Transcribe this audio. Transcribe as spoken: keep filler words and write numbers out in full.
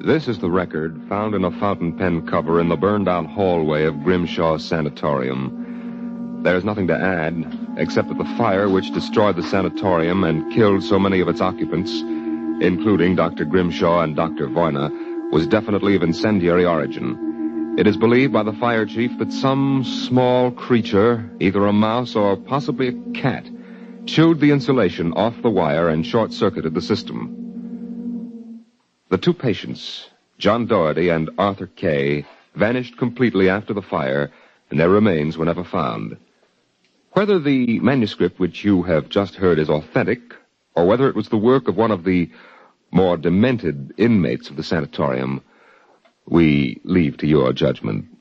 This is the record found in a fountain pen cover in the burned-out hallway of Grimshaw Sanatorium. There is nothing to add, except that the fire which destroyed the sanatorium and killed so many of its occupants, including Doctor Grimshaw and Doctor Voyna, was definitely of incendiary origin. It is believed by the fire chief that some small creature, either a mouse or possibly a cat, chewed the insulation off the wire and short-circuited the system. The two patients, John Doherty and Arthur Kay, vanished completely after the fire, and their remains were never found. Whether the manuscript which you have just heard is authentic, or whether it was the work of one of the more demented inmates of the sanatorium, we leave to your judgment.